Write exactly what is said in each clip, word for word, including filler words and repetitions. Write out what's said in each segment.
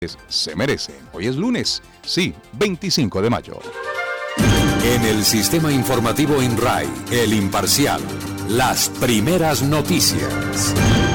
se merecen. Hoy es lunes, sí, veinticinco de mayo. En el sistema informativo INRAI, El Imparcial, las primeras noticias.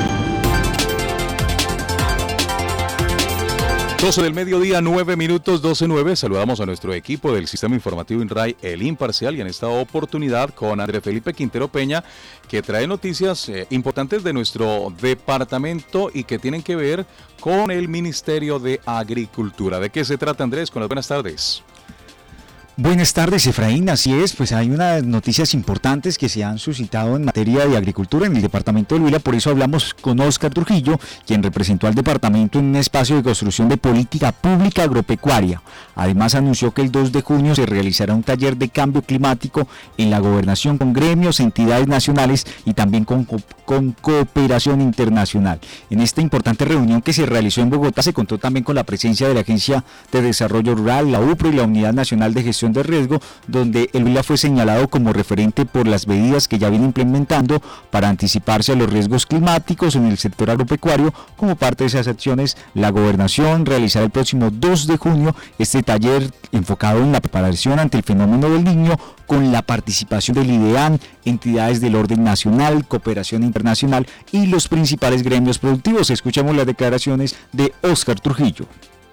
doce del mediodía, nueve minutos, doce nueve. Saludamos a nuestro equipo del sistema informativo INRAI, El Imparcial, y en esta oportunidad con André Felipe Quintero Peña, que trae noticias eh, importantes de nuestro departamento y que tienen que ver con el Ministerio de Agricultura. ¿De qué se trata, Andrés? Con las buenas tardes. Buenas tardes, Efraín. Así es, pues hay unas noticias importantes que se han suscitado en materia de agricultura en el departamento del Huila. Por eso hablamos con Óscar Trujillo, quien representó al departamento en un espacio de construcción de política pública agropecuaria. Además, anunció que el dos de junio se realizará un taller de cambio climático en la gobernación con gremios, entidades nacionales y también con, con cooperación internacional. En esta importante reunión que se realizó en Bogotá se contó también con la presencia de la Agencia de Desarrollo Rural, la U P R O y la Unidad Nacional de Gestión de Riesgo, donde el Huila fue señalado como referente por las medidas que ya viene implementando para anticiparse a los riesgos climáticos en el sector agropecuario. Como parte de esas acciones, la gobernación realizará el próximo dos de junio este taller enfocado en la preparación ante el fenómeno del Niño, con la participación del IDEAN, entidades del orden nacional, cooperación internacional y los principales gremios productivos. Escuchamos las declaraciones de Óscar Trujillo.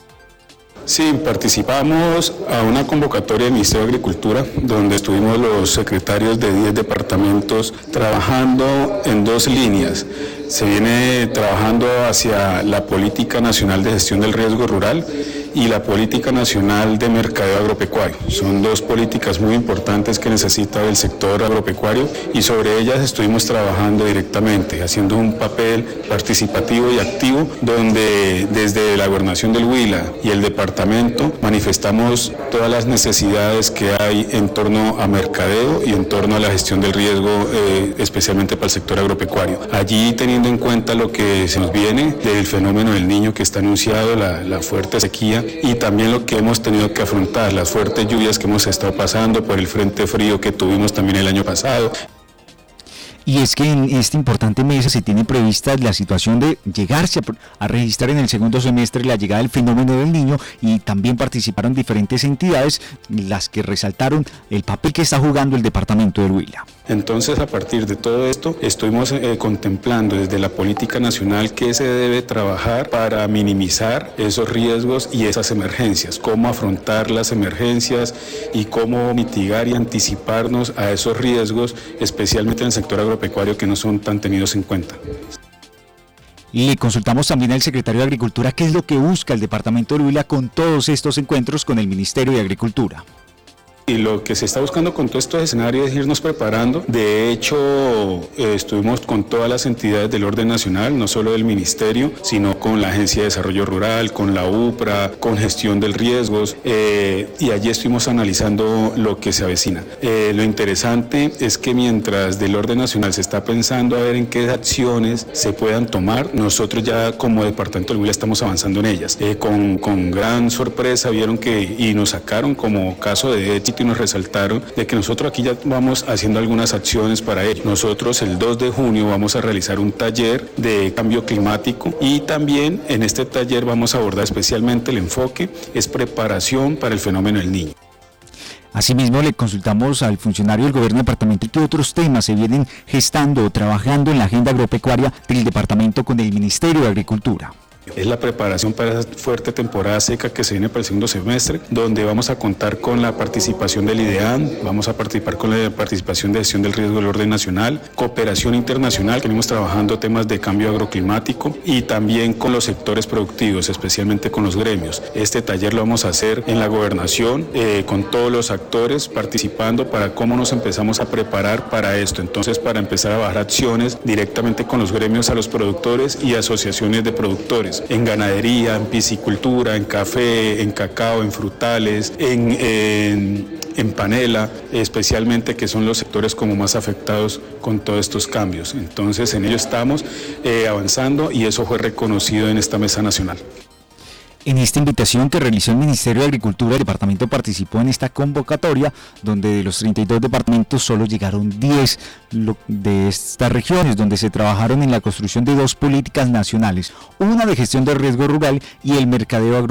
Sí, participamos a una convocatoria del Ministerio de Agricultura, donde estuvimos los secretarios de diez departamentos trabajando en dos líneas. Se viene trabajando hacia la Política Nacional de Gestión del Riesgo Rural y la Política Nacional de Mercadeo Agropecuario. Son dos políticas muy importantes que necesita el sector agropecuario y sobre ellas estuvimos trabajando directamente, haciendo un papel participativo y activo, donde desde la Gobernación del Huila y el departamento manifestamos todas las necesidades que hay en torno a mercadeo y en torno a la gestión del riesgo, eh, especialmente para el sector agropecuario. Allí, teniendo en cuenta lo que se nos viene del fenómeno del Niño que está anunciado, la, la fuerte sequía, y también lo que hemos tenido que afrontar, las fuertes lluvias que hemos estado pasando por el frente frío que tuvimos también el año pasado. Y es que en esta importante mesa se tiene prevista la situación de llegarse a, a registrar en el segundo semestre la llegada del fenómeno del Niño, y también participaron diferentes entidades, las que resaltaron el papel que está jugando el departamento del Huila. Entonces, a partir de todo esto, estuvimos eh, contemplando desde la política nacional qué se debe trabajar para minimizar esos riesgos y esas emergencias, cómo afrontar las emergencias y cómo mitigar y anticiparnos a esos riesgos, especialmente en el sector agropecuario, que no son tan tenidos en cuenta. Le consultamos también al secretario de Agricultura qué es lo que busca el departamento de Huila con todos estos encuentros con el Ministerio de Agricultura. Y lo que se está buscando con todos estos escenarios es irnos preparando. De hecho, eh, estuvimos con todas las entidades del orden nacional, no solo del ministerio, sino con la Agencia de Desarrollo Rural, con la U P R A, con gestión del riesgos, eh, y allí estuvimos analizando lo que se avecina. Eh, lo interesante es que mientras del orden nacional se está pensando a ver en qué acciones se puedan tomar, nosotros ya como departamento del Huila estamos avanzando en ellas. Eh, con, con gran sorpresa vieron que, y nos sacaron como caso de éxito, y nos resaltaron de que nosotros aquí ya vamos haciendo algunas acciones para ello. Nosotros el dos de junio vamos a realizar un taller de cambio climático, y también en este taller vamos a abordar especialmente el enfoque, es preparación para el fenómeno del Niño. Asimismo, le consultamos al funcionario del gobierno departamental qué otros temas se vienen gestando o trabajando en la agenda agropecuaria del departamento con el Ministerio de Agricultura. Es la preparación para esa fuerte temporada seca que se viene para el segundo semestre, donde vamos a contar con la participación del IDEAN, vamos a participar con la participación de gestión del riesgo del orden nacional, cooperación internacional, que venimos trabajando temas de cambio agroclimático, y también con los sectores productivos, especialmente con los gremios. Este taller lo vamos a hacer en la gobernación, eh, con todos los actores participando para cómo nos empezamos a preparar para esto. Entonces, para empezar a bajar acciones directamente con los gremios a los productores y asociaciones de productores, en ganadería, en piscicultura, en café, en cacao, en frutales, en, en, en panela, especialmente, que son los sectores como más afectados con todos estos cambios. Entonces, en ello estamos eh, avanzando, y eso fue reconocido en esta mesa nacional. En esta invitación que realizó el Ministerio de Agricultura, el departamento participó en esta convocatoria, donde de los treinta y dos departamentos solo llegaron diez de estas regiones, donde se trabajaron en la construcción de dos políticas nacionales, una de gestión de riesgo rural y el mercadeo agropecuario